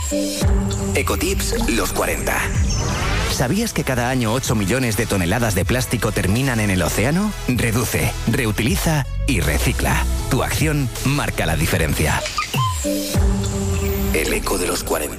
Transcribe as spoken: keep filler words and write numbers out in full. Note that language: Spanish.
Ecotips los cuarenta. ¿Sabías que cada año ocho millones de toneladas de plástico terminan en el océano? Reduce, reutiliza y recicla. Tu acción marca la diferencia. El eco de los cuarenta.